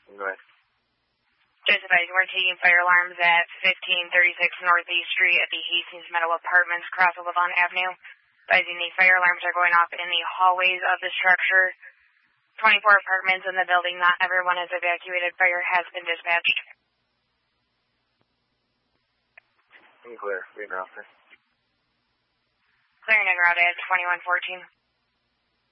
Go ahead. Just advising, we're taking fire alarms at 1536 Northeast Street at the Hastings Meadow Apartments, across Levant Avenue. Advising the fire alarms are going off in the hallways of the structure. 24 apartments in the building. Not everyone is evacuated. Fire has been dispatched. Clear. Reading out there. Clearing en route at 2114.